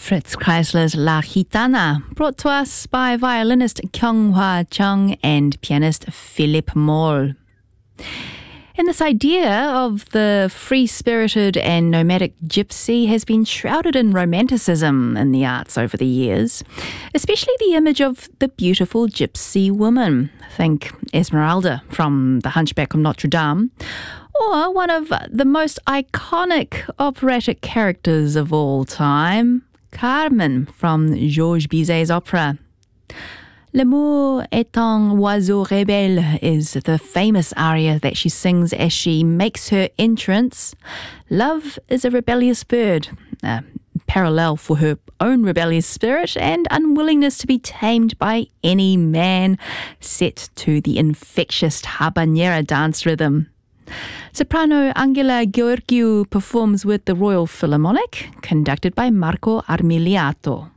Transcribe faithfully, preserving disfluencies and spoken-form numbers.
Fritz Kreisler's La Gitana, brought to us by violinist Kyung-Hwa Chung and pianist Philip Moll. And this idea of the free-spirited and nomadic gypsy has been shrouded in romanticism in the arts over the years, especially the image of the beautiful gypsy woman. Think Esmeralda from The Hunchback of Notre Dame, or one of the most iconic operatic characters of all time, Carmen from Georges Bizet's opera. L'amour est un oiseau rebelle is the famous aria that she sings as she makes her entrance. Love is a rebellious bird, a parallel for her own rebellious spirit and unwillingness to be tamed by any man, set to the infectious habanera dance rhythm. Soprano Angela Gheorghiu performs with the Royal Philharmonic, conducted by Marco Armiliato.